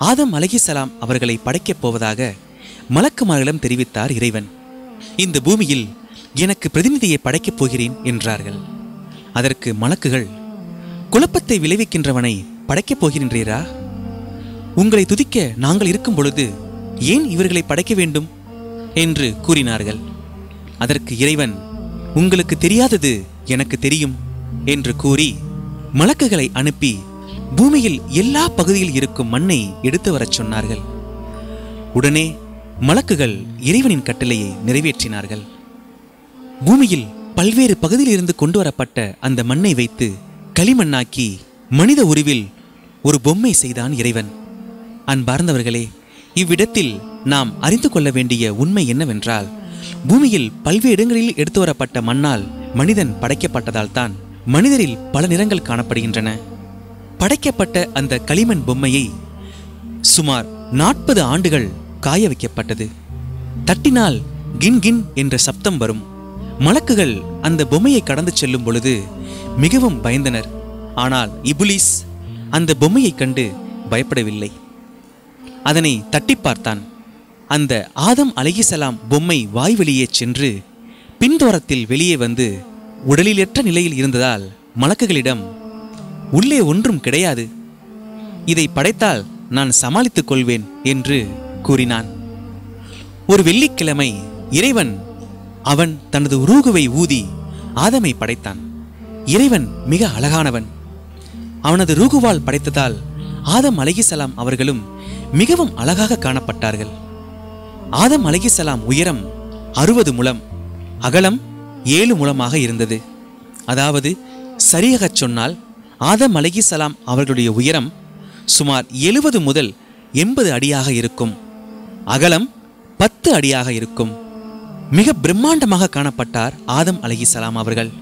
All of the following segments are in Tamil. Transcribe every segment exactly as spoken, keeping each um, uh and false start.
ஆதம் அலைஹிஸ்ஸலாம் அவர்களை படைக்கப் போவதாக மலக்குமார்களிடம் தெரிவித்தார் இறைவன். இந்த பூமியில் எனக்கு பிரதிநிதியை படைக்கப் போகிறேன் என்றார்கள். அதற்கு மலக்குகள், குழப்பத்தை விளைவிக்கின்றவனை படைக்கப் போகின்றீரா? உங்களை துதிக்க நாங்கள் இருக்கும் பொழுது ஏன் இவர்களை படைக்க வேண்டும் என்று கூறினார்கள். அதற்கு இறைவன், உங்களுக்கு தெரியாதது எனக்கு தெரியும் என்று கூறி மலக்குகளை அனுப்பி பூமியில் எல்லா பகுதியில் இருக்கும் மண்ணை எடுத்து வரச் சொன்னார்கள். உடனே மலக்குகள் இறைவனின் கட்டளையை நிறைவேற்றினார்கள். பூமியில் பல்வேறு பகுதியில் இருந்து கொண்டு வரப்பட்ட அந்த மண்ணை வைத்து களிமண்ணாக்கி மனித உருவில் ஒரு பொம்மை செய்தான் இறைவன். அன்பார்ந்தவர்களே, இவ்விடத்தில் நாம் அறிந்து கொள்ள வேண்டிய உண்மை என்னவென்றால், பூமியில் பல்வேறு இடங்களில் எடுத்து வரப்பட்ட மண்ணால் மனிதன் படைக்கப்பட்டதால் தான் மனிதரில் பல நிறங்கள் காணப்படுகின்றன. படைக்கப்பட்ட அந்த களிமண் பொம்மையை சுமார் நாற்பது ஆண்டுகள் காய வைக்கப்பட்டது. தட்டினால் கின் கின் என்ற சப்தம் வரும். மலக்குகள் அந்த பொம்மையை கடந்து செல்லும் பொழுது மிகவும் பயந்தனர். ஆனால் இப்லீஸ் அந்த பொம்மையை கண்டு பயப்படவில்லை. அதனை தட்டி பார்த்தான். அந்த ஆதம் அலைஹிஸ்ஸலாம் பொம்மை வாய்வெளியே சென்று பின்தோரத்தில் வெளியே வந்து உடலிலற்ற நிலையில் இருந்ததால் மலக்குகளிடம், உள்ளே ஒன்றும் கிடையாது, இதை படைத்தால் நான் சமாளித்துக் கொள்வேன் என்று கூறினான். ஒரு வெள்ளிக்கிழமை இறைவன் அவன் தனது ரூகுவை ஊதி ஆதமை படைத்தான். இறைவன் மிக அழகானவன். அவனது ரூகுவால் படைத்ததால் ஆதம் அலைஹிஸ்ஸலாம் அவர்களும் மிகவும் அழகாக காணப்பட்டார்கள். ஆதம் அலைஹிஸ்ஸலாம் உயரம் அறுபது முழம், அகலம் ஏழு முழமாக இருந்தது. அதாவது சரியாகச் சொன்னால் ஆதம் அலைஹிஸ்ஸலாம் அவர்களுடைய உயரம் சுமார் எழுபது முதல் எண்பது அடியாக இருக்கும். அகலம் பத்து அடியாக இருக்கும். மிக பிரம்மாண்டமாக காணப்பட்டார் ஆதம் அலைஹிஸ்ஸலாம் அவர்கள்.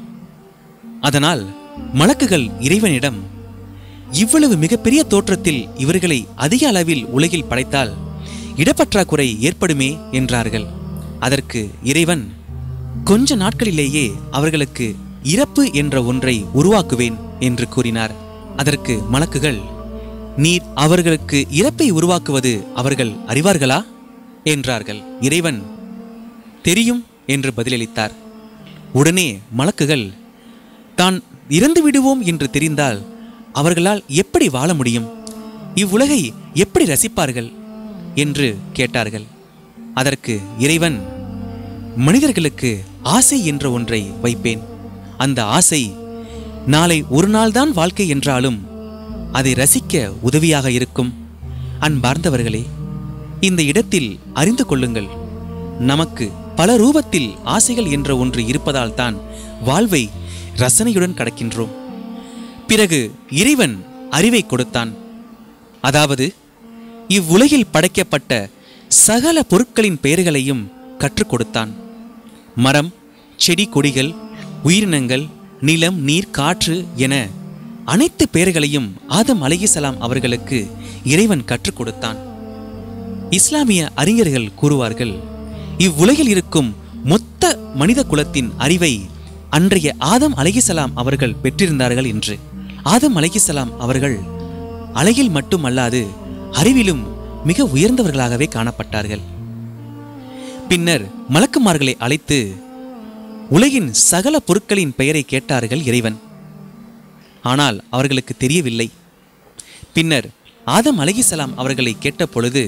அதனால் மலக்குகள் இறைவனிடம், இவ்வளவு மிகப்பெரிய தோற்றத்தில் இவர்களை அதிக அளவில் உலகில் படைத்தால் இடப்பற்றாக்குறை ஏற்படுமே என்றார்கள். அதற்கு இறைவன், கொஞ்ச நாட்களிலேயே அவர்களுக்கு இறப்பு என்ற ஒன்றை உருவாக்குவேன் என்று கூறினார். அதற்கு மலக்குகள், நீர் அவர்களுக்கு இறப்பை உருவாக்குவது அவர்கள் அறிவார்களா என்றார்கள். இறைவன், தெரியும் என்று பதிலளித்தார். உடனே மலக்குகள், தான் இறந்து விடுவோம் என்று தெரிந்தால் அவர்களால் எப்படி வாழ முடியும், இவ்வுலகை எப்படி ரசிப்பார்கள் என்று கேட்டார்கள். அதற்கு இறைவன், மனிதர்களுக்கு ஆசை என்ற ஒன்றை வைப்பேன். அந்த ஆசை நாளை ஒரு நாள்தான் வாழ்க்கை என்றாலும் அதை ரசிக்க உதவியாக இருக்கும். அன்பார்ந்தவர்களே, இந்த இடத்தில் அறிந்து கொள்ளுங்கள், நமக்கு பல ரூபத்தில் ஆசைகள் என்ற ஒன்று இருப்பதால் தான் வாழ்வை ரசனையுடன் கடக்கின்றோம். பிறகு இறைவன் அறிவை கொடுத்தான். அதாவது இவ்வுலகில் படைக்கப்பட்ட சகல பொருட்களின் பெயர்களையும் கற்றுக் கொடுத்தான். மரம், செடி, கொடிகள், உயிரினங்கள், நிலம், நீர், காற்று என அனைத்து பெயர்களையும் ஆதம் அலைஹிஸ்ஸலாம் அவர்களுக்கு இறைவன் கற்றுக் கொடுத்தான். இஸ்லாமிய அறிஞர்கள் கூறுவார்கள், இவ்வுலகில் இருக்கும் மொத்த மனித குலத்தின் அறிவை அன்றைய ஆதம் அலைஹிஸ்ஸலாம் அவர்கள் பெற்றிருந்தார்கள் என்று. ஆதம் அலைஹிஸ்ஸலாம் அவர்கள் அழகில் மட்டுமல்லாது அறிவிலும் மிக உயர்ந்தவர்களாகவே காணப்பட்டார்கள். பின்னர் மலக்குமார்களை அழைத்து உலகின் சகல பொருட்களின் பெயரை கேட்டார்கள் இறைவன். ஆனால் அவர்களுக்கு தெரியவில்லை. பின்னர் ஆதம் அலைஹிஸ்ஸலாம் அவர்களை கேட்ட பொழுது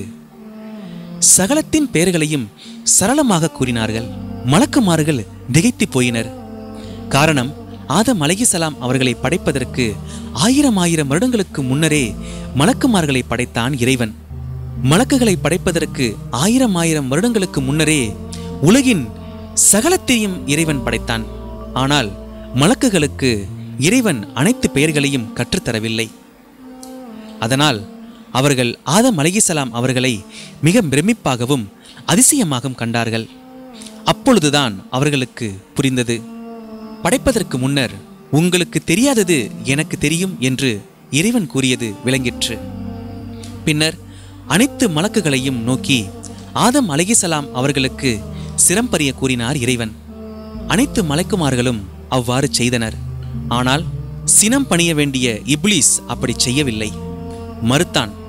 சகலத்தின் பெயர்களையும் சரளமாக கூறினார்கள். மலக்குமார்கள் திகைத்து போயினர். காரணம், ஆதம் அலைஹிஸ்ஸலாம் அவர்களை படைப்பதற்கு ஆயிரம் ஆயிரம் வருடங்களுக்கு முன்னரே மலக்குமார்களை படைத்தான் இறைவன். மலக்குகளை படைப்பதற்கு ஆயிரம் ஆயிரம் வருடங்களுக்கு முன்னரே உலகின் சகலத்தையும் இறைவன் படைத்தான். ஆனால் மலக்குகளுக்கு இறைவன் அனைத்து பெயர்களையும் கற்றுத்தரவில்லை. அதனால் அவர்கள் ஆதம் அலைஹிஸ்ஸலாம் அவர்களை மிக பிரமிப்பாகவும் அதிசயமாகவும் கண்டார்கள். அப்பொழுதுதான் அவர்களுக்கு புரிந்தது, படைப்பதற்கு முன்னர் உங்களுக்கு தெரியாதது எனக்கு தெரியும் என்று இறைவன் கூறியது விளங்கிற்று. பின்னர் அனைத்து மலக்குகளையும் நோக்கி ஆதம் அலைஹிஸ்ஸலாம் அவர்களுக்கு சிரம்பரிய கூறினார் இறைவன். அனைத்து மலக்குமார்களும் அவ்வாறு செய்தனர். ஆனால் சினம் பணிய வேண்டிய இப்லீஸ் அப்படி செய்யவில்லை, மறுத்தான்.